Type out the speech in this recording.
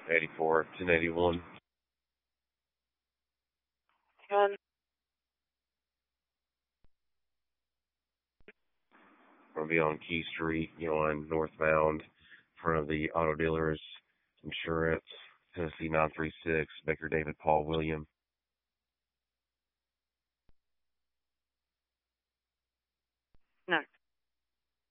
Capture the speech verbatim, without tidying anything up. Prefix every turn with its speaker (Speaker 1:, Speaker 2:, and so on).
Speaker 1: eighty-four, ten eighty-one.
Speaker 2: And
Speaker 1: We'll be on Key Street, you know, on northbound, in front of the auto dealers, insurance, Tennessee nine three six, Baker David Paul William.